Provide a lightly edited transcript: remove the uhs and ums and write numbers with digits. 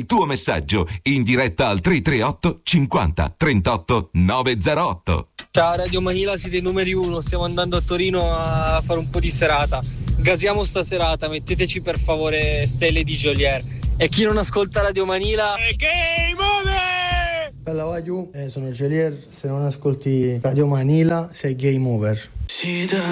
tuo messaggio in diretta al 338 50 38 908. Ciao Radio Manila, siete i numeri uno, stiamo andando a Torino a fare un po' di serata. Gasiamo sta serata, metteteci per favore Stelle di Jolier. E chi non ascolta Radio Manila Game over! Bella Wagyu, sono Jolier, se non ascolti Radio Manila sei game over.